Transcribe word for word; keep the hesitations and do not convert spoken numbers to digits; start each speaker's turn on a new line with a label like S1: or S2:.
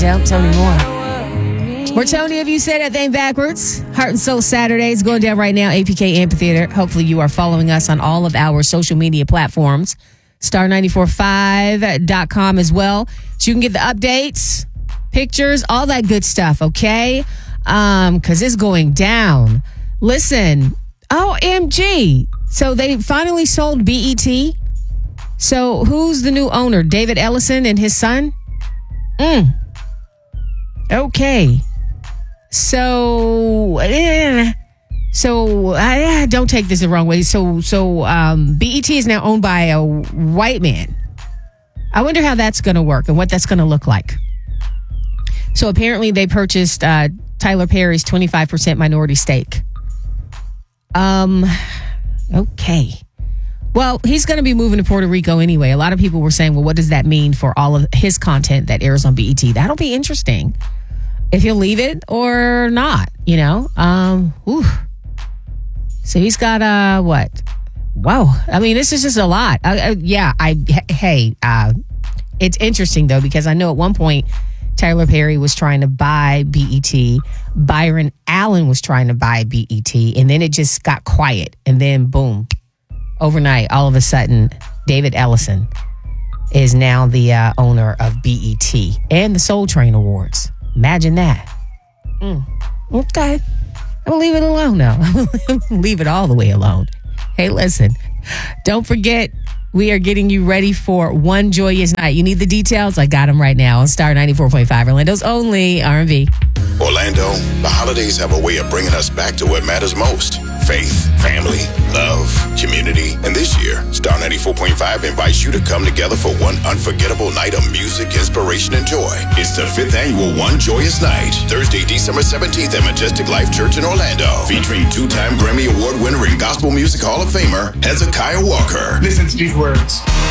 S1: Adele, Tony Moore. Or Tony, if you say that thing backwards. Heart and Soul Saturdays going down right now, A P K Amphitheater. Hopefully you are following us on all of our social media platforms. star nine four five dot com as well. So you can get the updates, pictures, all that good stuff, okay? Um, because it's going down. Listen, O M G. So they finally sold B E T. So who's the new owner? David Ellison and his son? Mm. Okay. So, eh, so I don't take this the wrong way. So, so um, B E T is now owned by a white man. I wonder how that's going to work and what that's going to look like. So apparently they purchased uh, Tyler Perry's twenty-five percent minority stake. Um, okay. Well, he's going to be moving to Puerto Rico anyway. A lot of people were saying, well, what does that mean for all of his content that airs on B E T? That'll be interesting. If he'll leave it or not, you know. Um, whew. So he's got uh what? Wow. I mean, this is just a lot. Uh, uh, yeah. I hey. Uh, it's interesting though because I know at one point Tyler Perry was trying to buy B E T. Byron Allen was trying to buy B E T, and then it just got quiet, and then boom, overnight, all of a sudden, David Ellison is now the uh, owner of B E T and the Soul Train Awards. Imagine that. Mm. Okay. I'm going to leave it alone now. Leave it all the way alone. Hey, listen. Don't forget, we are getting you ready for One Joyous Night. You need the details? I got them right now on Star ninety-four point five, Orlando's only R and B.
S2: Orlando, the holidays have a way of bringing us back to what matters most. Faith, family, love, community. And this year, Star ninety-four point five invites you to come together for one unforgettable night of music, inspiration, and joy. It's the fifth annual One Joyous Night, Thursday, December seventeenth at Majestic Life Church in Orlando, featuring two-time Grammy Award winner and Gospel Music Hall of Famer, Hezekiah Walker.
S3: Listen to these words.